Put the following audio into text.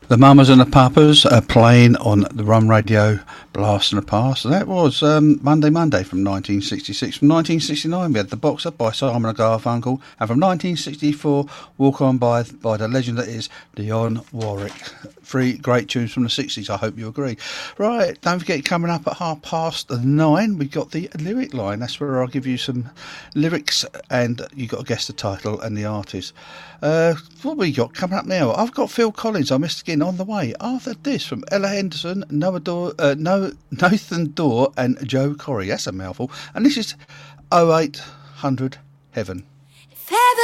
The Mamas and the Papas are playing on the Run Radio Blast from the Past. And that was Monday from 1966. From 1969, we had The Boxer by Simon and Garfunkel. And from 1964, Walk On by the legend that is Dionne Warwick. Three great tunes from the 60s, I hope you agree. Right, don't forget, coming up at 9:30, we've got the lyric line. That's where I'll give you some lyrics and you've got to guess the title and the artist. What we got coming up now? I've got Phil Collins, I Missed Again, on the way. After this, from Ella Henderson, Nathan Dorr and Joe Corey. That's a mouthful. And this is 0800 Heaven. If heaven